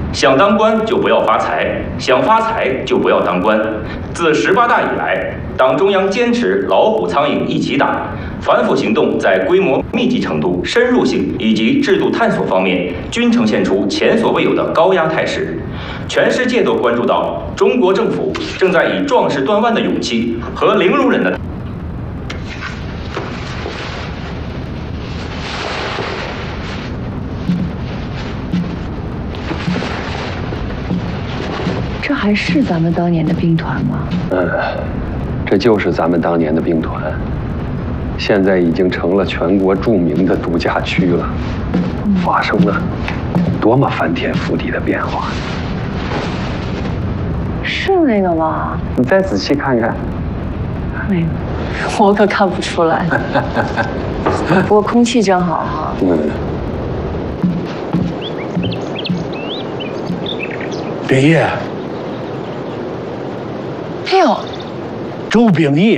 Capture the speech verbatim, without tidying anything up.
想当官就不要发财，想发财就不要当官。自十八大以来，党中央坚持老虎苍蝇一起打，反腐行动在规模、密集程度、深入性以及制度探索方面均呈现出前所未有的高压态势。全世界都关注到中国政府正在以壮士断腕的勇气和零容忍的。 这还是咱们当年的兵团吗？ 嗯，这就是咱们当年的兵团，现在已经成了全国著名的度假区了，嗯、发生了多么翻天覆地的变化！ 是那个吗？ 你再仔细看看。 那个，我可看不出来。不过空气真好哈。 嗯。 秉义。 哎呦， 周秉义